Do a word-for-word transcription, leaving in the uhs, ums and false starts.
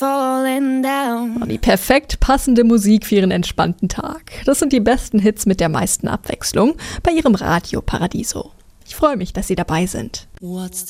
falling down. Die perfekt passende Musik für Ihren entspannten Tag. Das sind die besten Hits mit der meisten Abwechslung bei Ihrem Radio Paradiso. Ich freue mich, dass Sie dabei sind. What's